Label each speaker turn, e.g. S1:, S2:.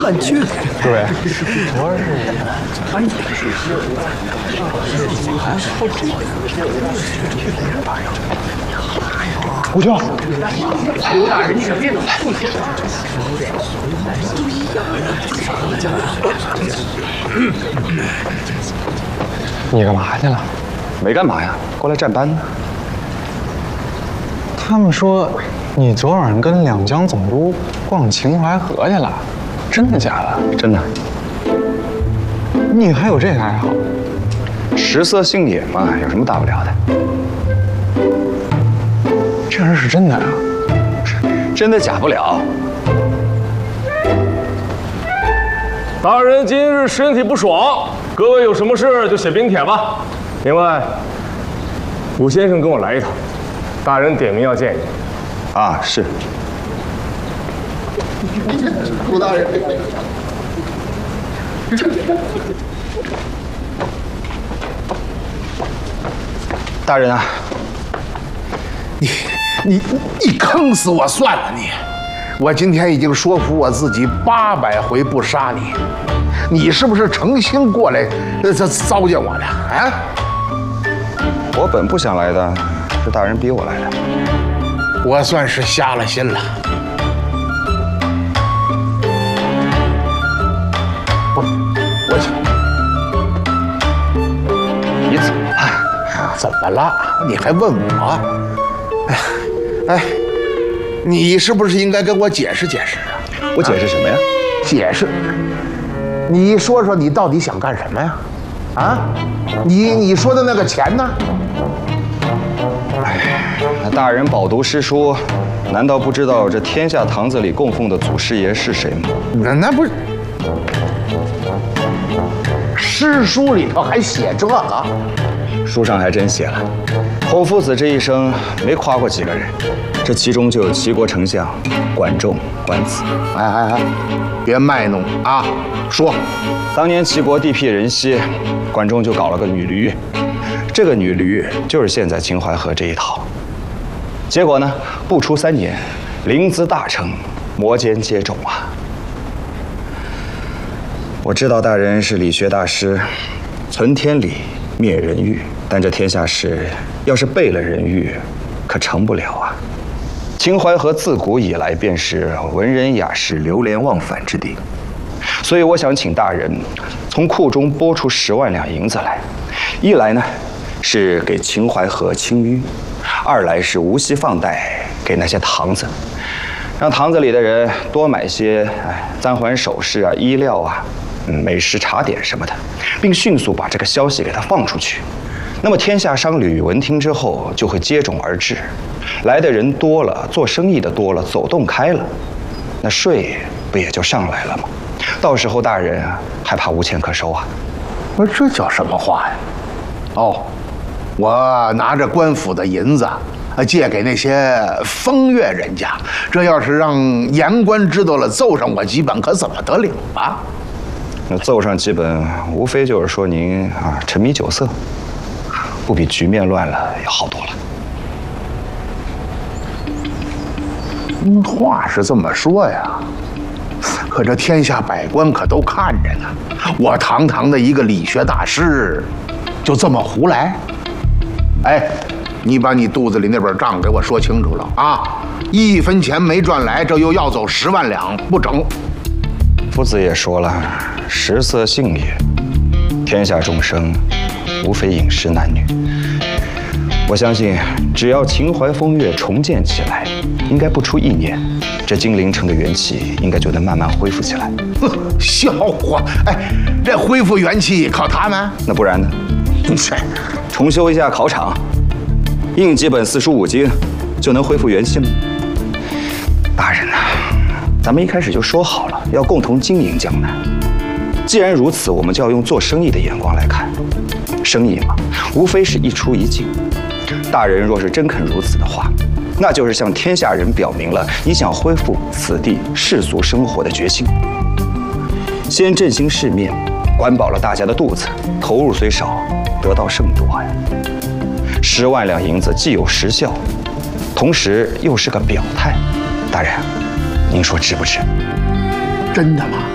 S1: 很去。
S2: 对，胡秋，
S1: 刘大人，你可别弄来。
S2: 你干嘛去了？
S3: 没干嘛呀，过来站班呢。
S2: 他们说你昨晚上跟两江总督逛秦淮河去了，真的假的？
S3: 真的。
S2: 你还有这个爱好？
S3: 食色性也嘛，有什么大不了的？
S2: 这事是真的啊？
S3: 真的假不了。
S4: 大人今日身体不爽，各位有什么事就写冰帖吧。另外，武先生跟我来一趟，大人点名要见你。
S3: 啊，是。
S1: 武大人。
S3: 大人啊，
S5: 你坑死我算了你！我今天已经说服我自己800回不杀你，你是不是诚心过来糟践我的啊？
S3: 我本不想来的，是大人逼我来的。
S5: 我算是瞎了心了。
S3: 你怎么了？
S5: 怎么了？你还问我？哎，你是不是应该跟我解释解释啊？
S3: 我解释什么呀？
S5: 解释。你说说，你到底想干什么呀？啊？你说的那个钱呢？
S3: 那大人饱读诗书，难道不知道这天下堂子里供奉的祖师爷是谁吗？
S5: 那不是。诗书里头还写这个？
S3: 书上还真写了，侯夫子这一生没夸过几个人，这其中就有齐国丞相管仲、管子。
S5: 哎，别卖弄啊！说，
S3: 当年齐国地辟人稀，管仲就搞了个女驴，这个女驴就是现在秦淮河这一套。结果呢，不出3年，临淄大成，摩肩接踵啊！我知道大人是理学大师，存天理，灭人欲，但这天下事要是背了人欲，可成不了啊！秦淮河自古以来便是文人雅士流连忘返之地，所以我想请大人从库中拨出10万两银子来，一来呢是给秦淮河清淤，二来是无息放贷给那些堂子，让堂子里的人多买些簪环首饰啊、衣料啊。美食茶点什么的，并迅速把这个消息给它放出去。那么天下商旅闻听之后，就会接踵而至，来的人多了，做生意的多了，走动开了，那税不也就上来了吗？到时候大人还怕无钱可收啊？
S5: 我说这叫什么话呀？哦，我拿着官府的银子借给那些风月人家，这要是让言官知道了，揍上我几本，可怎么得了啊？
S3: 那奏上几本，无非就是说您沉迷酒色，不比局面乱了要好多了。
S5: 话是这么说呀，可这天下百官可都看着呢。我堂堂的一个理学大师，就这么胡来？哎，你把你肚子里那本账给我说清楚了啊！1分钱没赚来，这又要走10万两，不整。
S3: 夫子也说了，食色性也，天下众生无非饮食男女。我相信，只要秦淮风月重建起来，应该不出1年，这金陵城的元气应该就能慢慢恢复起来。
S5: 笑话！哎，这恢复元气靠他们？
S3: 那不然呢？重修一下考场，印几本四书五经，就能恢复元气吗？大人啊，咱们一开始就说好了，要共同经营江南。既然如此，我们就要用做生意的眼光来看。生意嘛，无非是一出一进。大人若是真肯如此的话，那就是向天下人表明了你想恢复此地世俗生活的决心。先振兴市面，管饱了大家的肚子，投入虽少，得到甚多呀。10万两银子既有实效，同时又是个表态。大人，您说值不值？
S5: 真的吗？